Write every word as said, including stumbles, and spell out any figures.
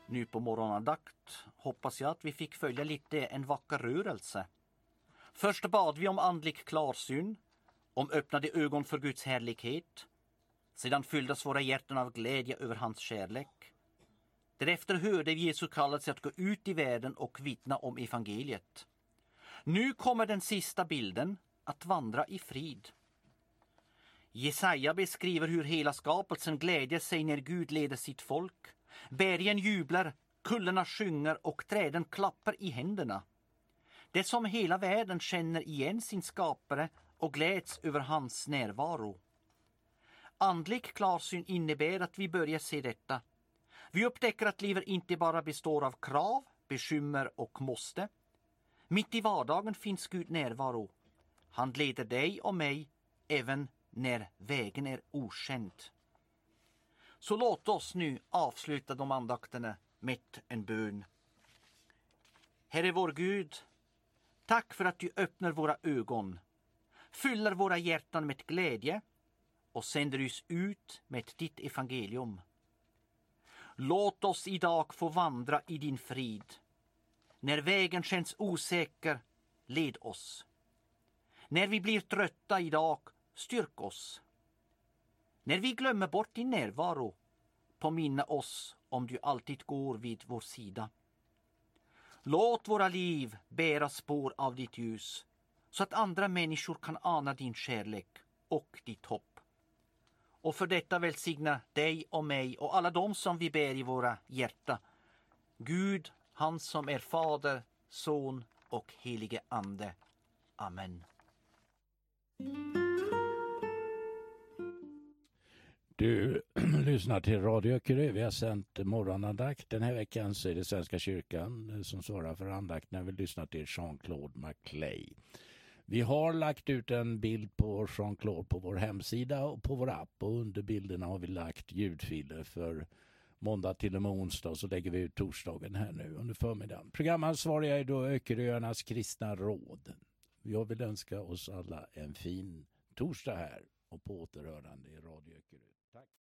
Nu på morgonandakt hoppas jag att vi fick följa lite en vacker rörelse. Först bad vi om andlig klarsyn, om öppnade ögon för Guds härlighet. Sedan fylldes våra hjärtan av glädje över hans kärlek. Därefter hörde vi Jesu kallelse att gå ut i världen och vittna om evangeliet. Nu kommer den sista bilden, att vandra i frid. Jesaja beskriver hur hela skapelsen glädjer sig när Gud leder sitt folk. Bergen jublar, kullarna sjunger och träden klappar i händerna. Det som hela världen känner igen sin skapare och gläds över hans närvaro. Andlig klarsyn innebär att vi börjar se detta. Vi upptäcker att livet inte bara består av krav, bekymmer och måste. Mitt i vardagen finns Gud närvaro. Han leder dig och mig även när vägen är okänd. Så låt oss nu avsluta de andakterna med en bön. Herre vår Gud, tack för att du öppnar våra ögon, fyller våra hjärtan med glädje och sänder oss ut med ditt evangelium. Låt oss idag få vandra i din frid. När vägen känns osäker, led oss. När vi blir trötta idag, styrk oss. När vi glömmer bort din närvaro, påminna oss om du alltid går vid vår sida. Låt våra liv bära spår av ditt ljus, så att andra människor kan ana din kärlek och ditt hopp. Och för detta välsigna dig och mig och alla de som vi bär i våra hjärta. Gud, han som är Fader, Son och Helige Ande. Amen. Du lyssnar till Radio Öckerö. Vi har sänt morgonandakt. Den här veckan så är det Svenska kyrkan som svarar för andakt när vi lyssnar till Jean-Claude Maclay. Vi har lagt ut en bild på Jean-Claude på vår hemsida och på vår app. Och under bilderna har vi lagt ljudfiler för måndag till och med onsdag. Så lägger vi ut torsdagen här nu under förmiddagen. Programansvarig är då Öckeröarnas kristna råd. Jag vill önska oss alla en fin torsdag här och på återhörande i Radio Öckerö. Tack.